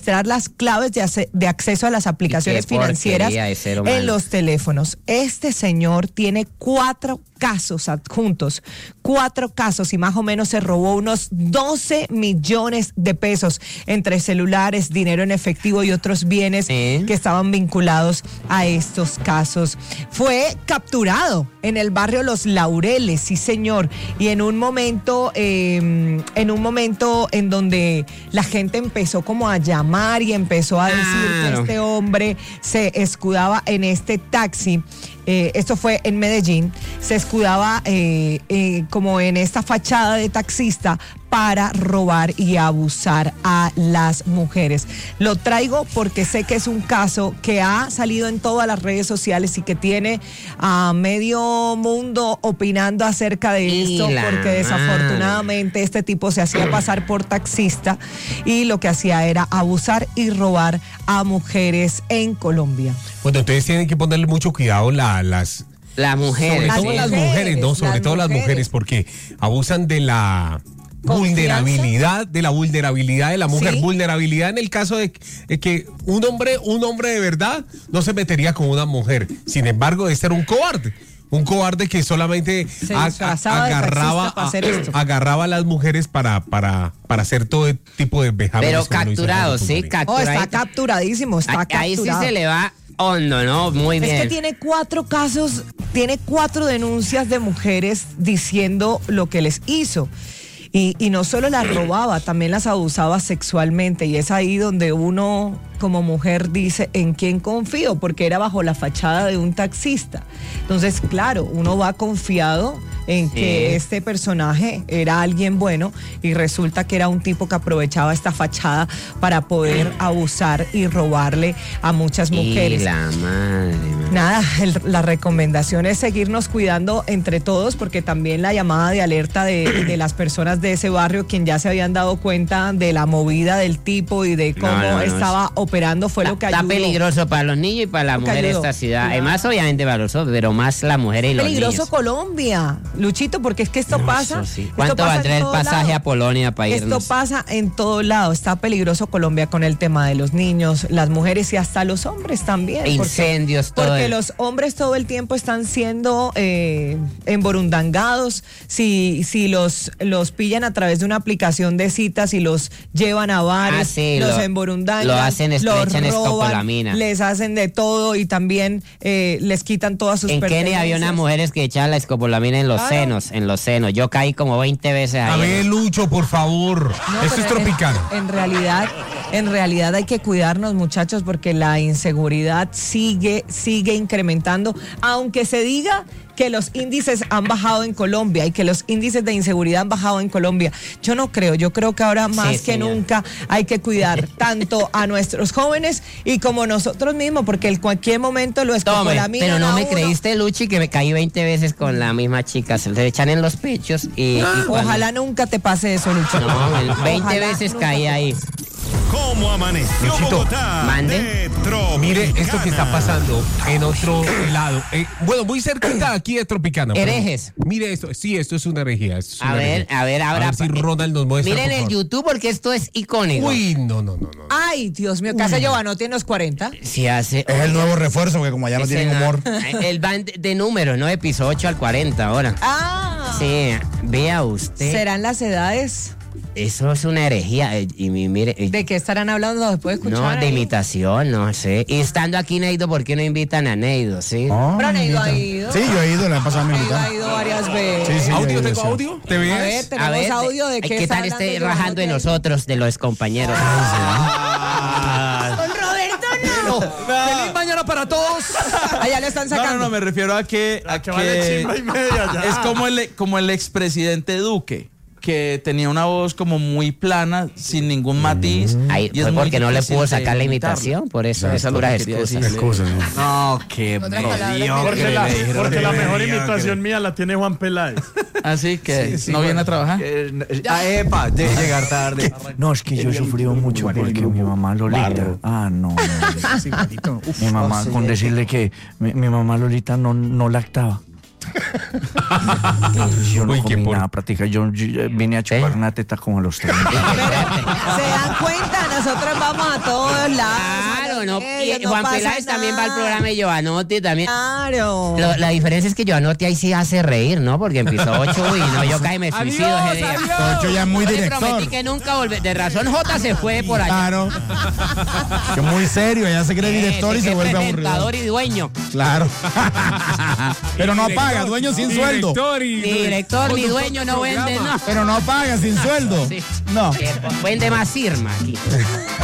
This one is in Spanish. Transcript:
las claves de acceso a las aplicaciones financieras en los teléfonos. Este señor tiene 4 casos adjuntos, 4 casos, y más o menos se robó unos 12 millones de pesos entre celulares, dinero en efectivo y otros bienes que estaban vinculados a estos casos. Fue capturado en el barrio Los Laureles, sí señor, y en un momento en donde la gente empezó como a llamar y empezó a decir que este hombre se escudaba en este taxi. Esto fue en Medellín, se escudaba como en esta fachada de taxista para robar y abusar a las mujeres. Lo traigo porque sé que es un caso que ha salido en todas las redes sociales y que tiene a medio mundo opinando acerca de esto, porque desafortunadamente este tipo se hacía pasar por taxista y lo que hacía era abusar y robar a mujeres en Colombia. Bueno, entonces tienen que ponerle mucho cuidado las mujeres. Sobre todo las mujeres, porque abusan de la vulnerabilidad de la mujer, vulnerabilidad en el caso de que un hombre de verdad no se metería con una mujer. Sin embargo, este era un cobarde que solamente agarraba a las mujeres para hacer todo tipo de vejámenes. Pero capturado, sí, capturado. Está capturadísimo, Ahí sí se le va hondo, ¿no? Muy bien. Es que tiene 4 casos, tiene 4 denuncias de mujeres diciendo lo que les hizo. Y no solo las robaba, también las abusaba sexualmente. Y es ahí donde uno, como mujer, dice, ¿en quién confío? Porque era bajo la fachada de un taxista. Entonces, claro, uno va confiado en que este personaje era alguien bueno y resulta que era un tipo que aprovechaba esta fachada para poder abusar y robarle a muchas mujeres. Y la madre. Nada, la recomendación es seguirnos cuidando entre todos, porque también la llamada de alerta de las personas de ese barrio, quien ya se habían dado cuenta de la movida del tipo y de cómo estaba operando, fue lo que ayudó. Está peligroso para los niños y para la mujer de esta ciudad. Además, obviamente peligroso, pero más la mujer y los niños. Peligroso Colombia, Luchito, porque es que esto pasa. ¿Cuánto valdrá el pasaje a Polonia para irnos? Esto pasa en todo lado. Está peligroso Colombia con el tema de los niños, las mujeres y hasta los hombres también. Incendios, todo. Porque los hombres todo el tiempo están siendo emborundangados. Si los pillan a través de una aplicación de citas y los llevan a bares, los emborundan, lo hacen, estrechan escopolamina, les hacen de todo y también les quitan todas sus pertenencias. En Kenia había unas mujeres que echaban la escopolamina en los senos. Yo caí como 20 veces ahí. A ver, Lucho, por favor. Esto es Tropicana. En realidad hay que cuidarnos, muchachos, porque la inseguridad sigue incrementando, aunque se diga que los índices han bajado en Colombia y que los índices de inseguridad han bajado en Colombia. Yo no creo, yo creo que ahora más que nunca hay que cuidar tanto a nuestros jóvenes y como nosotros mismos, porque en cualquier momento lo escopolamina. Pero no me creíste, Luchi, que me caí 20 veces con la misma chica. Se le echan en los pechos y ojalá nunca te pase eso, Lucho. No, 20 veces caí ahí. ¿Cómo amaneció Luchito, Bogotá? Mande. Mire esto que está pasando en otro lado. Bueno, muy cerquita aquí de Tropicana. Herejes. Mire esto. Sí, esto es una herejía. A ver, ahora. Si Ronald nos muestra. Miren el YouTube porque esto es icónico. Uy, no. Ay, Dios mío, casa Giovanotti en los 40. Sí hace. Es el nuevo refuerzo, porque como allá no tienen humor. El van de números, ¿no? Episodio 8 al 40 ahora. Sí, vea usted. ¿Serán las edades? Eso es una herejía. Y mire. ¿De qué estarán hablando después de escuchar? No, de imitación, no sé. Y estando aquí Neido, ¿por qué no invitan a Neido? ¿Sí? Pero Neido ha ido. Sí, yo he ido, la he pasado a invitar. Ha ido varias veces. Sí, ¿Audio? ¿Tengo audio? ¿Te ves? A ver, tenemos audio de ¿qué tal esté rajando de nosotros, de los compañeros? Con Roberto no. Feliz mañana para todos. Allá le están sacando. No, me refiero a que es como el expresidente Duque, que tenía una voz como muy plana, sin ningún matiz. Ahí, y fue es porque no le difícil pudo sacar la de imitación, por eso Esa es es pura lo que quería excusa. decirle. No, qué Porque la mejor imitación mía la tiene Juan Peláez. Así que no viene a trabajar. Llegar tarde. No, es que yo he sufrido mucho porque mi mamá Lolita. No. Mi mamá, con decirle que mi mamá Lolita no lactaba. Yo no comí nada, práctica. Yo vine a chupar una teta como a los 30. Se dan cuenta, nosotros vamos a todos lados. Claro, no. Y Juan Peláez también va al programa de Giovanotti también. Claro. La diferencia es que Giovanotti ahí sí hace reír, ¿no? Porque empezó 8 y no, yo casi me suicido ese día. 8 ya es muy Yo le director. prometí que nunca volver. De razón J se fue por allá. Claro. Que es muy serio, ya se cree director y se vuelve aburrido. Presentador y dueño. Claro. Pero no paga, dueño sin sueldo. Ni director ni dueño no vende, no. Pero no paga sin sueldo. Sí. No. Vende más firma aquí.